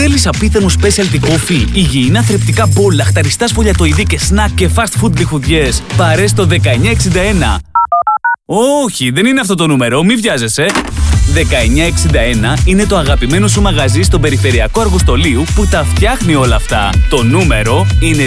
Θέλεις απίθανο specialty coffee, υγιεινά θρεπτικά μπολ, λαχταριστά σφολιατοειδή και σνακ και fast food λιχουδιές? Πάρες το 1961. Όχι, δεν είναι αυτό το νούμερο, μη βιάζεσαι. 1961 είναι το αγαπημένο σου μαγαζί στον περιφερειακό Αργοστολίου που τα φτιάχνει όλα αυτά. Το νούμερο είναι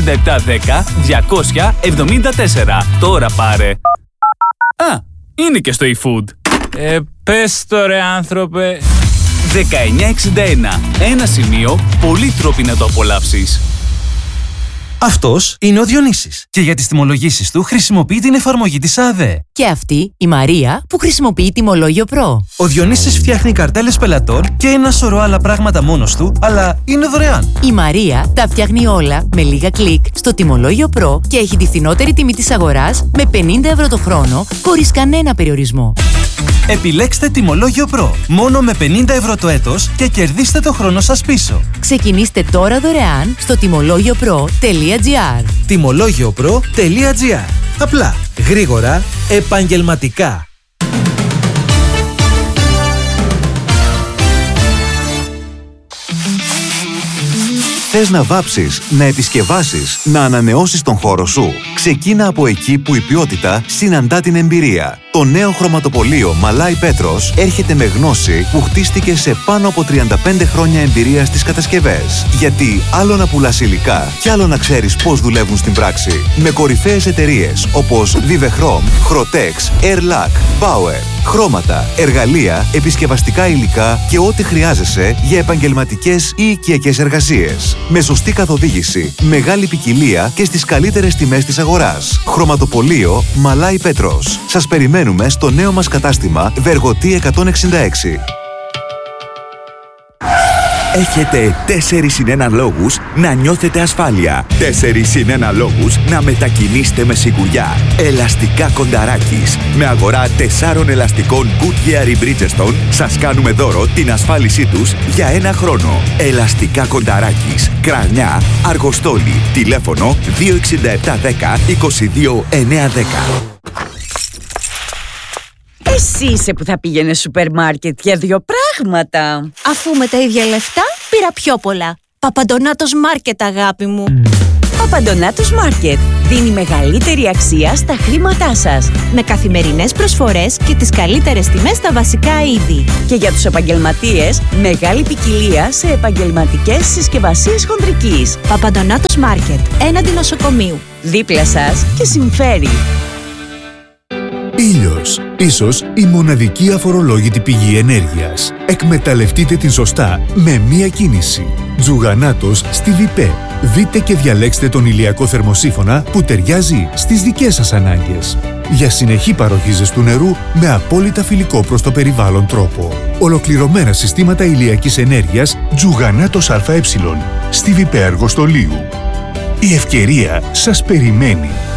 26710-274. Τώρα πάρε. Α, είναι και στο eFood. Πες το ρε άνθρωπε. 1961. Ένα σημείο, πολλοί τρόποι να το απολαύσεις. Αυτός είναι ο Διονύσης και για τις τιμολογήσεις του χρησιμοποιεί την εφαρμογή της ΑΔΕ. Και αυτή η Μαρία που χρησιμοποιεί τιμολόγιο Pro. Ο Διονύσης φτιάχνει καρτέλες πελατών και ένα σωρό άλλα πράγματα μόνος του, αλλά είναι δωρεάν. Η Μαρία τα φτιάχνει όλα με λίγα κλικ στο τιμολόγιο Pro και έχει τη φθηνότερη τιμή της αγοράς με 50 ευρώ το χρόνο, χωρίς κανένα περιορισμό. Επιλέξτε τιμολόγιο Pro μόνο με 50 ευρώ το έτος και κερδίστε το χρόνο σας πίσω. Ξεκινήστε τώρα δωρεάν στο τιμολογιοπro.gr. Τιμολογιοπro.gr. Απλά, γρήγορα, επαγγελματικά. Θες να βάψεις, να επισκευάσεις, να ανανεώσεις τον χώρο σου? Ξεκίνα από εκεί που η ποιότητα συναντά την εμπειρία. Το νέο χρωματοπωλείο Μαλάι Πέτρος έρχεται με γνώση που χτίστηκε σε πάνω από 35 χρόνια εμπειρία στις κατασκευές. Γιατί άλλο να πουλάς υλικά και άλλο να ξέρεις πώς δουλεύουν στην πράξη. Με κορυφαίες εταιρείες όπως Vivechrom, Chrotex, Airlac, Bauer. Χρώματα, εργαλεία, επισκευαστικά υλικά και ό,τι χρειάζεσαι για επαγγελματικές ή οικιακές εργασίες. Με σωστή καθοδήγηση, μεγάλη ποικιλία και στις καλύτερες τιμές της αγοράς. Χρωματοπωλείο Μαλάι Πέτρος. Σας περιμένουμε στο νέο μας κατάστημα Βεργοτή 166. Έχετε 4+1 λόγους να νιώθετε ασφάλεια. 4+1 λόγους να μετακινήσετε με σιγουριά. Ελαστικά Κονταράκης. Με αγορά 4 ελαστικών Goodyear ή Bridgestone σας κάνουμε δώρο την ασφάλισή τους για 1 χρόνο. Ελαστικά Κονταράκης. Κρανιά, Αργοστόλη. Τηλέφωνο 26710 22910. Εσύ είσαι που θα πήγαινε σούπερ μάρκετ για 2 πράγματα. Αφού με τα ίδια λεφτά πήρα πιο πολλά. Παπαντονάτος Μάρκετ, αγάπη μου. Παπαντονάτος Μάρκετ δίνει μεγαλύτερη αξία στα χρήματά σας. Με καθημερινές προσφορές και τις καλύτερες τιμές στα βασικά είδη. Και για τους επαγγελματίες, μεγάλη ποικιλία σε επαγγελματικές συσκευασίες χοντρικής. Παπαντονάτος Μάρκετ, έναντι νοσοκομείου. Δίπλα σας και συμφέρει. Ήλιος. Ίσως η μοναδική αφορολόγητη πηγή ενέργειας. Εκμεταλλευτείτε την σωστά με μία κίνηση. Τζουγανάτος στη ΒΙΠΕ. Δείτε και διαλέξτε τον ηλιακό θερμοσύφωνα που ταιριάζει στις δικές σας ανάγκες. Για συνεχή παροχή ζεστού νερού με απόλυτα φιλικό προς το περιβάλλον τρόπο. Ολοκληρωμένα συστήματα ηλιακής ενέργειας Τζουγανάτος ΑΕ στη ΒΙΠΕ Αργοστολίου. Η ευκαιρία σας περιμένει.